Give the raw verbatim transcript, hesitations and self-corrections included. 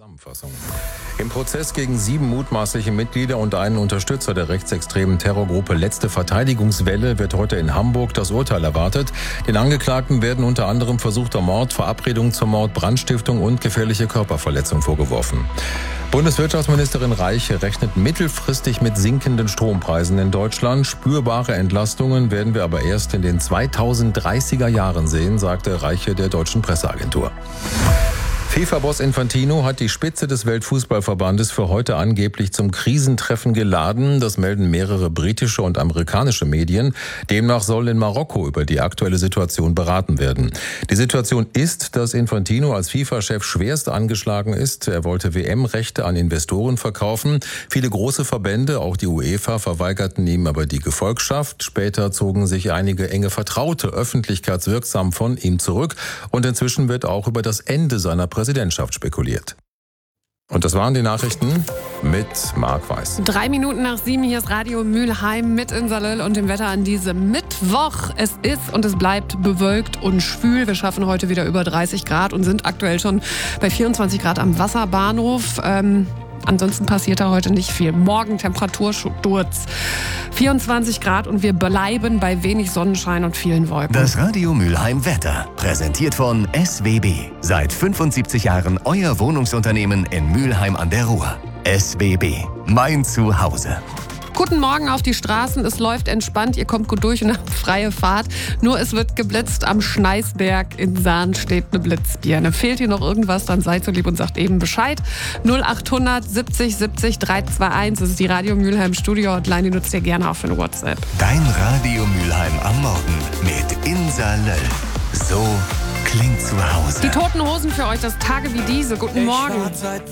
Zusammenfassung. Im Prozess gegen sieben mutmaßliche Mitglieder und einen Unterstützer der rechtsextremen Terrorgruppe Letzte Verteidigungswelle wird heute in Hamburg das Urteil erwartet. Den Angeklagten werden unter anderem versuchter Mord, Verabredung zum Mord, Brandstiftung und gefährliche Körperverletzung vorgeworfen. Bundeswirtschaftsministerin Reiche rechnet mittelfristig mit sinkenden Strompreisen in Deutschland. Spürbare Entlastungen werden wir aber erst in den zweitausenddreißiger Jahren sehen, sagte Reiche der deutschen Presseagentur. FIFA-Boss Infantino hat die Spitze des Weltfußballverbandes für heute angeblich zum Krisentreffen geladen. Das melden mehrere britische und amerikanische Medien. Demnach soll in Marokko über die aktuelle Situation beraten werden. Die Situation ist, dass Infantino als FIFA-Chef schwerst angeschlagen ist. Er wollte W M-Rechte an Investoren verkaufen. Viele große Verbände, auch die UEFA, verweigerten ihm aber die Gefolgschaft. Später zogen sich einige enge Vertraute öffentlichkeitswirksam von ihm zurück. Und inzwischen wird auch über das Ende seiner Präsidentschaft spekuliert. Und das waren die Nachrichten mit Marc Weiß. Drei Minuten nach sieben, hier ist Radio Mülheim mit Insalil und dem Wetter an diesem Mittwoch. Es ist und es bleibt bewölkt und schwül. Wir schaffen heute wieder über dreißig Grad und sind aktuell schon bei vierundzwanzig Grad am Wasserbahnhof. Ähm, ansonsten passiert da heute nicht viel. Morgen Temperatursturz. vierundzwanzig Grad und wir bleiben bei wenig Sonnenschein und vielen Wolken. Das Radio Mülheim Wetter, präsentiert von S W B. Seit fünfundsiebzig Jahren euer Wohnungsunternehmen in Mülheim an der Ruhr. S W B, mein Zuhause. Guten Morgen auf die Straßen, es läuft entspannt, ihr kommt gut durch und habt freie Fahrt. Nur es wird geblitzt, am Schneisberg in Sahn steht eine Blitzbirne. Fehlt hier noch irgendwas, dann seid so lieb und sagt eben Bescheid. null achthundert siebzig siebzig dreihundertzweiundundzwanzig, das ist die Radio Mülheim Studio Hotline, die nutzt ihr gerne auch für eine WhatsApp. Dein Radio Mülheim am Morgen mit Insalil. So klingt zu Hause. Die Toten Hosen für euch, das Tage wie diese. Guten Morgen.